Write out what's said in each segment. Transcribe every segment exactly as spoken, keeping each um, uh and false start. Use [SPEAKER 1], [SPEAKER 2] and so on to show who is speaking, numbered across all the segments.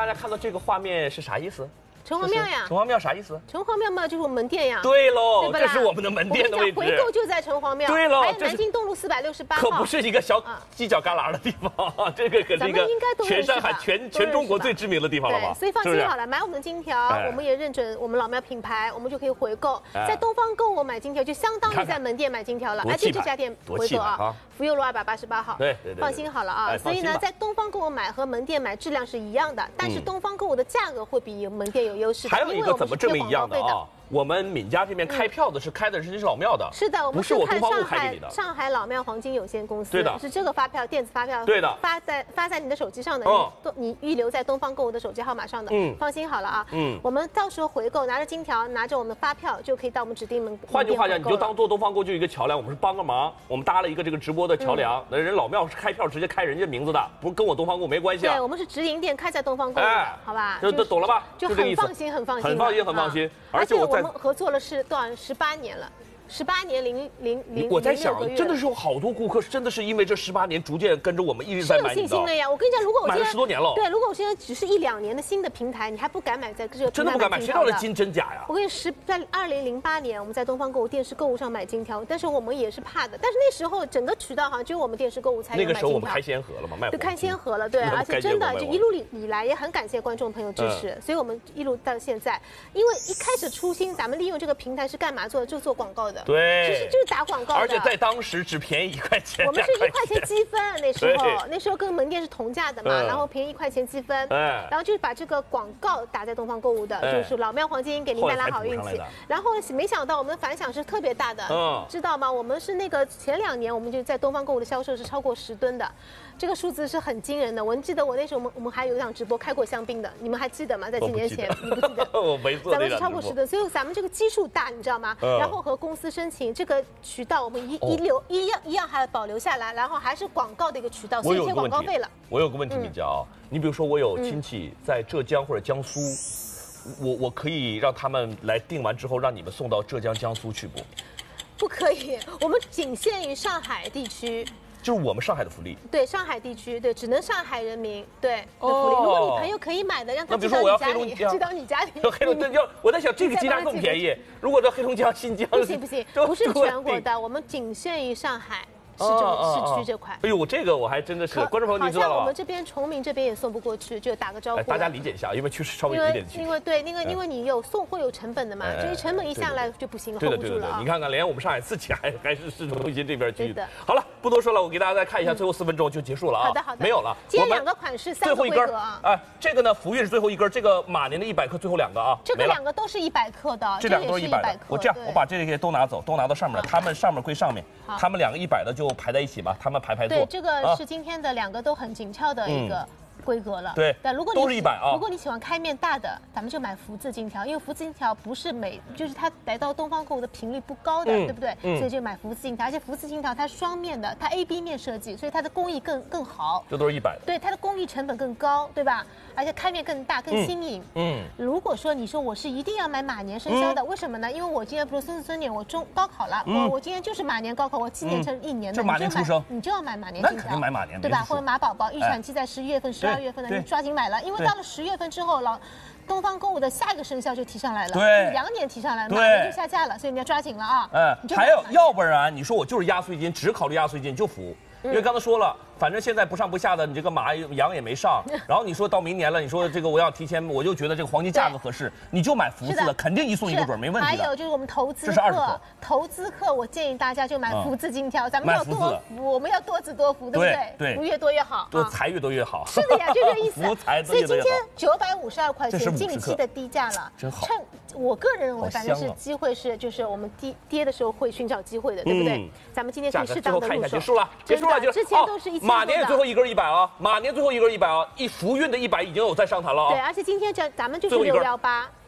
[SPEAKER 1] 大家看到这个画面是啥意思？
[SPEAKER 2] 城隍庙呀，
[SPEAKER 1] 城隍庙啥意思？
[SPEAKER 2] 城隍庙嘛，就是我们门店呀。
[SPEAKER 1] 对喽，这是我们的门店的位置。
[SPEAKER 2] 回购就在城隍庙。
[SPEAKER 1] 对喽，
[SPEAKER 2] 还有南京东路四百六十八号。
[SPEAKER 1] 可不是一个小犄角旮旯的地方，这个可是一个全上海、全全中国最知名的地方了吧？
[SPEAKER 2] 所以放心好了，买我们的金条，我们也认准我们老庙品牌，我们就可以回购。在东方购物买金条，就相当于在门店买金条了。哎，就这家店回购啊，福佑路二百八十八号。
[SPEAKER 1] 对对对，
[SPEAKER 2] 放心好了啊。所以呢，在东方购物买和门店买质量是一样的，但是东方购物的价格会比门店有优势。
[SPEAKER 1] 还有一个。 怎么这么一样的啊？我们闵家这边开票的是开的是老庙的，
[SPEAKER 2] 是的，我们
[SPEAKER 1] 不是我东方购开给你的。
[SPEAKER 2] 上海老庙黄金有限公司，
[SPEAKER 1] 对的，
[SPEAKER 2] 是这个发票，电子发票，
[SPEAKER 1] 对的，
[SPEAKER 2] 发在发在你的手机上的，你你预留在东方购物的手机号码上的，嗯，放心好了啊，嗯，我们到时候回购，拿着金条，拿着我们发票，就可以到我们指定门。
[SPEAKER 1] 换句话讲，你就当做东方购就一个桥梁，我们是帮个忙，我们搭了一个这个直播的桥梁。那人老庙是开票直接开人家名字的，不是跟我东方购没关系啊。
[SPEAKER 2] 对，我们是直营店开在东方购的，好吧？
[SPEAKER 1] 就懂了吧？
[SPEAKER 2] 就很放心，很放心，
[SPEAKER 1] 很放心，很放心。
[SPEAKER 2] 而且我们合作了是。 多少？十八年了，十八年零零零。
[SPEAKER 1] 我在想，真的是有好多顾客，真的是因为这十八年逐渐跟着我们一直在买。
[SPEAKER 2] 是有信心的呀！我跟你讲，如果我
[SPEAKER 1] 买了十多年了，
[SPEAKER 2] 对，如果我现在只是一两年的新的平台，你还不敢买在这个
[SPEAKER 1] 真的不敢买，谁知道这金真假呀？
[SPEAKER 2] 我跟你十在二零零八年，我们在东方购物电视购物上买金条，但是我们也是怕的。但是那时候整个渠道好像只有我们电视购物才有买金条。
[SPEAKER 1] 那个时候我们开先河了嘛，卖
[SPEAKER 2] 对，开先河了，对，而且真的就一路以来也很感谢观众朋友支持，所以我们一路到现在，因为一开始初心，咱们利用这个平台是干嘛做的？就做广告的，
[SPEAKER 1] 对，
[SPEAKER 2] 其实就是打广告的。
[SPEAKER 1] 而且在当时只便宜一块钱，
[SPEAKER 2] 我们是一块钱积分，那时候那时候跟门店是同价的嘛，然后便宜一块钱积分，然后就把这个广告打在东方购物的，就是老庙黄金给您带来好运气。然后没想到我们的反响是特别大的，知道吗？我们是那个前两年我们就在东方购物的销售是超过十吨的。 这个数字是很惊人的，我记得我那时候我们我们还有一场直播开过香槟的，你们还记得吗？在几年前，你不记得？
[SPEAKER 1] 我没做。
[SPEAKER 2] 咱们是超过十吨，所以咱们这个基数大，你知道吗？然后和公司申请这个渠道，我们一一留一样一样还保留下来，然后还是广告的一个渠道，所以贴广告费了。
[SPEAKER 1] 我有个问题，你讲啊，你比如说我有亲戚在浙江或者江苏，我我可以让他们来订完之后，让你们送到浙江、江苏去不？
[SPEAKER 2] 不可以，我们仅限于上海地区。
[SPEAKER 1] 就是我们上海的福利，
[SPEAKER 2] 对上海地区，对，只能上海人民对的福利。如果你朋友可以买的，让他寄到你家里，寄到你家里。
[SPEAKER 1] 黑龙江，我在想这个鸡蛋更便宜。如果在黑龙江、新疆，
[SPEAKER 2] 不行不行，不是全国的，我们仅限于上海。 市政市区这块，
[SPEAKER 1] 哎呦，这个我还真的是，观众朋友你知道
[SPEAKER 2] 好像我们这边崇明这边也送不过去，就打个招呼。
[SPEAKER 1] 大家理解一下，因为确实稍微有点区别。
[SPEAKER 2] 因为对，因为因为你有送会有成本的嘛，所以成本一下来就不行了，hold不住了。
[SPEAKER 1] 你看看，连我们上海自己还还是市中心这边去。
[SPEAKER 2] 的。
[SPEAKER 1] 好了，不多说了，我给大家再看一下，最后四分钟就结束了啊。
[SPEAKER 2] 好的好的，
[SPEAKER 1] 没有了。
[SPEAKER 2] 今天两个款式，三个规格啊。
[SPEAKER 1] 哎，这个呢，福运是最后一根，这个马年的一百克最后两个啊。
[SPEAKER 2] 这个两个都是一百克的，
[SPEAKER 1] 这两个都是一百克。我这样，我把这些都拿走，都拿到上面来，他们上面归上面，他们两个一百的就排在一起吧，他们排排坐。
[SPEAKER 2] 对，这个是今天的两个都很紧俏的一个。规格了，
[SPEAKER 1] 对，
[SPEAKER 2] 但如果你
[SPEAKER 1] 都是一百啊。
[SPEAKER 2] 如果你喜欢开面大的，咱们就买福字金条，因为福字金条不是每，就是它来到东方购物的频率不高的，嗯、对不对？嗯、所以就买福字金条，而且福字金条它双面的，它 A B 面设计，所以它的工艺更更好。
[SPEAKER 1] 这都是一百的。
[SPEAKER 2] 对，它的工艺成本更高，对吧？而且开面更大、更新颖。嗯。嗯如果说你说我是一定要买马年生肖的，嗯、为什么呢？因为我今年不是孙子孙女，我中高考了，嗯、我我今年就是马年高考，我纪念成一年的，
[SPEAKER 1] 就马年出生，
[SPEAKER 2] 你就要买马年金条，
[SPEAKER 1] 那肯定买马年，
[SPEAKER 2] 对吧？或者马宝宝，预产期在十一月份、十二月份的，你抓紧。买了，因为到了十月份之后，老东方购物的下一个生肖就提上来了，
[SPEAKER 1] 对，
[SPEAKER 2] 羊年提上来了，马年就下架了，所以你要抓紧了啊。
[SPEAKER 1] 嗯，还有，要不然你说我就是压岁金，只考虑压岁金就服，因为刚才说了。反正现在不上不下的，你这个马羊也没上，然后你说到明年了，你说这个我要提前，我就觉得这个黄金价格合适，你就买福字的，肯定一送一个准，没问题的。
[SPEAKER 2] 还有就是我们投资客，
[SPEAKER 1] 这是二十克，
[SPEAKER 2] 投资客我建议大家就买福字金条，咱们要多福，我们要多子多福，对不对？
[SPEAKER 1] 对，
[SPEAKER 2] 福越多越好，
[SPEAKER 1] 多财越多越好。
[SPEAKER 2] 是的呀，就这个意思。
[SPEAKER 1] 福财
[SPEAKER 2] 所以今天九百五十二块钱，近期的低价了，
[SPEAKER 1] 真好。
[SPEAKER 2] 趁我个人认为，反正是机会是，就是我们跌跌的时候会寻找机会的，对不对？咱们今天可以适当的入手。
[SPEAKER 1] 结束了，结束了，就
[SPEAKER 2] 之前都是一千多的。
[SPEAKER 1] 马年最后一根一百啊，马年最后一根一百啊，一福运的一百已经有在上谈了啊。
[SPEAKER 2] 对，而且今天这咱们就是六幺八。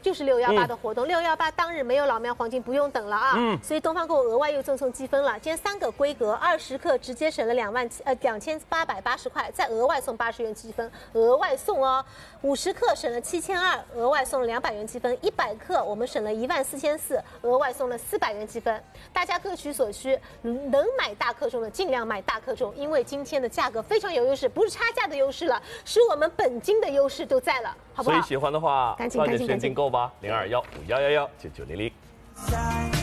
[SPEAKER 2] 就是六幺八的活动，六幺八当日没有老庙黄金不用等了啊，嗯，所以东方购物额外又赠送积分了。今天三个规格，二十克直接省了两万呃两千八百八十块，再额外送八十元积分，额外送哦。五十克省了七千二，额外送了两百元积分。一百克我们省了一万四千四，额外送了四百元积分。大家各取所需，能买大克重的尽量买大克重，因为今天的价格非常有优势，不是差价的优势了，是我们本金的优势都在了，好不好？
[SPEAKER 1] 所以喜欢的话，
[SPEAKER 2] 赶紧赶紧
[SPEAKER 1] 先订购吧，零二幺五幺幺幺九九零零。